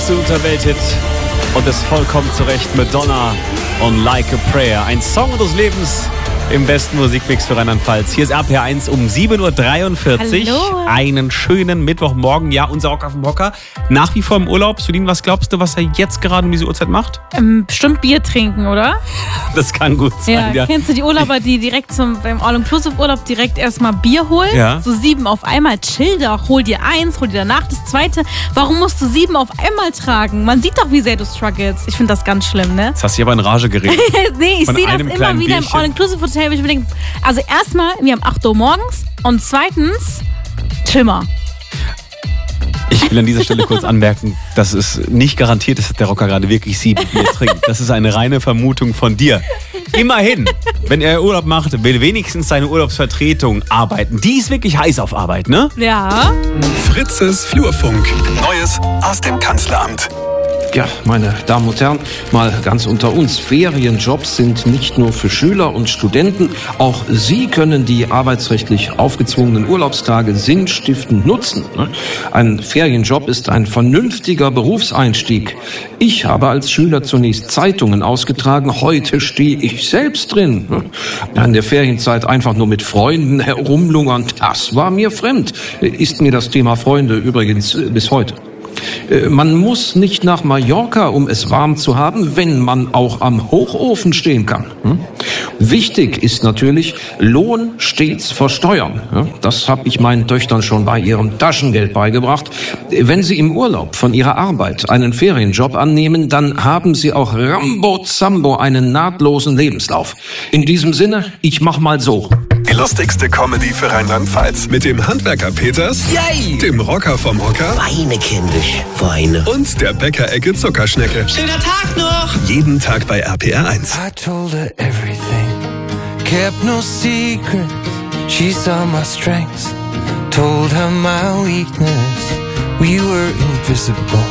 absoluter Welthit und ist vollkommen zu Recht Madonna und Like a Prayer. Ein Song des Lebens im besten Musikmix für Rheinland-Pfalz. Hier ist RPR1 um 7.43 Uhr. Hallo. Einen schönen Mittwochmorgen. Ja, unser Hocker vom Hocker. Nach wie vor im Urlaub. Sudin, was glaubst du, was er jetzt gerade um diese Uhrzeit macht? Bestimmt Bier trinken, oder? Das kann gut sein, ja. Kennst du die Urlauber, die direkt beim All-Inclusive-Urlaub direkt erstmal Bier holen? Ja. So 7 auf einmal. Chill doch. Hol dir 1, hol dir danach das 2. Warum musst du 7 auf einmal tragen? Man sieht doch, wie sehr du struggles. Ich finde das ganz schlimm, ne? Jetzt hast du hier aber in Rage geredet. Nee, ich Von sehe das einem immer kleinen wieder im Bierchen. All-Inclusive-Hotel, wo ich mir denke, also erstmal, wir haben 8 Uhr morgens und zweitens, chill mal. Ich will an dieser Stelle kurz anmerken, dass es nicht garantiert ist, dass der Rocker gerade wirklich 7 Bier trinkt. Das ist eine reine Vermutung von dir. Immerhin, wenn er Urlaub macht, will wenigstens seine Urlaubsvertretung arbeiten. Die ist wirklich heiß auf Arbeit, ne? Ja. Fritzes Flurfunk. Neues aus dem Kanzleramt. Ja, meine Damen und Herren, mal ganz unter uns. Ferienjobs sind nicht nur für Schüler und Studenten. Auch Sie können die arbeitsrechtlich aufgezwungenen Urlaubstage sinnstiftend nutzen. Ein Ferienjob ist ein vernünftiger Berufseinstieg. Ich habe als Schüler zunächst Zeitungen ausgetragen. Heute stehe ich selbst drin. In der Ferienzeit einfach nur mit Freunden herumlungern, das war mir fremd. Ist mir das Thema Freunde übrigens bis heute. Man muss nicht nach Mallorca, um es warm zu haben, wenn man auch am Hochofen stehen kann. Wichtig ist natürlich, Lohn stets versteuern. Das habe ich meinen Töchtern schon bei ihrem Taschengeld beigebracht. Wenn sie im Urlaub von ihrer Arbeit einen Ferienjob annehmen, dann haben sie auch Rambo-Zambo einen nahtlosen Lebenslauf. In diesem Sinne, ich mach mal so. Die lustigste Comedy für Rheinland-Pfalz. Mit dem Handwerker Peters, Yay! dem Rocker vom Hocker Weine, kindisch, Weine. und der Bäckerecke Zuckerschnecke. Schöner Tag noch! Jeden Tag bei RPR1. I told her everything, kept no secret. She saw my strengths, told her my weakness. We were invisible,